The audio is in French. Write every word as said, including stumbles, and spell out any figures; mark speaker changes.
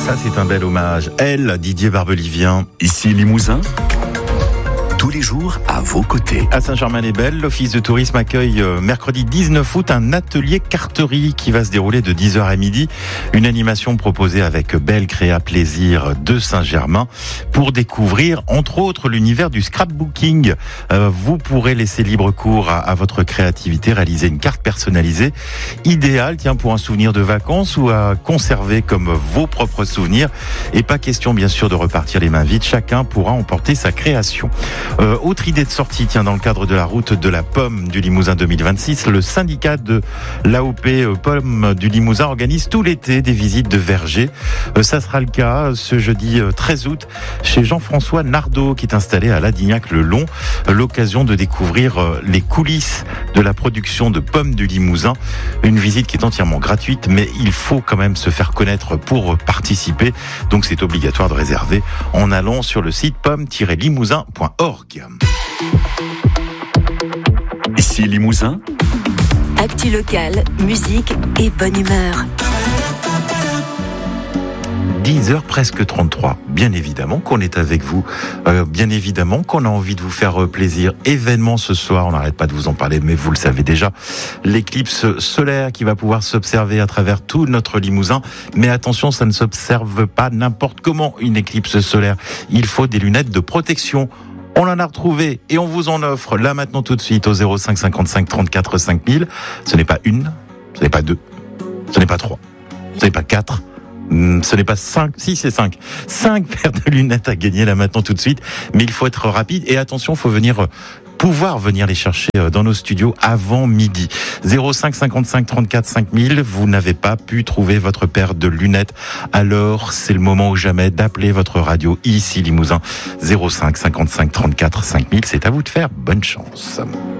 Speaker 1: Ça, c'est un bel hommage. Elle, Didier Barbelivien.
Speaker 2: Ici Limousin, tous les jours à vos côtés.
Speaker 1: À Saint-Germain-les-Belles, l'Office de tourisme accueille euh, mercredi dix-neuf août un atelier carterie qui va se dérouler de dix heures à midi. Une animation proposée avec Belle Créa Plaisir de Saint-Germain pour découvrir, entre autres, l'univers du scrapbooking. Euh, vous pourrez laisser libre cours à, à votre créativité, réaliser une carte personnalisée, idéale, tiens, pour un souvenir de vacances ou à conserver comme vos propres souvenirs. Et pas question, bien sûr, de repartir les mains vides. Chacun pourra emporter sa création. Euh, autre idée de sortie, tiens, dans le cadre de la route de la pomme du Limousin deux mille vingt-six, le syndicat de l'A O P euh, Pomme du Limousin organise tout l'été des visites de vergers. Euh, ça sera le cas ce jeudi euh, treize août chez Jean-François Nardot qui est installé à Ladignac-le-Long. Euh, l'occasion de découvrir euh, les coulisses de la production de pommes du Limousin. Une visite qui est entièrement gratuite, mais il faut quand même se faire connaître pour participer. Donc c'est obligatoire de réserver en allant sur le site pomme tiret limousin point org.
Speaker 2: Ici Limousin,
Speaker 3: actu locale, musique et bonne humeur.
Speaker 1: dix heures presque trente-trois. Bien évidemment qu'on est avec vous. Euh, bien évidemment qu'on a envie de vous faire plaisir. Événement ce soir, on n'arrête pas de vous en parler, mais vous le savez déjà. L'éclipse solaire qui va pouvoir s'observer à travers tout notre Limousin. Mais attention, ça ne s'observe pas n'importe comment une éclipse solaire. Il faut des lunettes de protection. On en a retrouvé et on vous en offre là maintenant tout de suite au zéro cinq cinquante-cinq trente-quatre cinq mille. Ce n'est pas une, ce n'est pas deux, ce n'est pas trois, ce n'est pas quatre, ce n'est pas cinq, si c'est cinq. Cinq paires de lunettes à gagner là maintenant tout de suite. Mais il faut être rapide et attention, il faut venir... pouvoir venir les chercher dans nos studios avant midi. zéro cinq cinquante-cinq trente-quatre cinq mille, vous n'avez pas pu trouver votre paire de lunettes. Alors, c'est le moment ou jamais d'appeler votre radio ici Limousin. zéro cinq cinquante-cinq trente-quatre cinq mille, c'est à vous de faire. Bonne chance.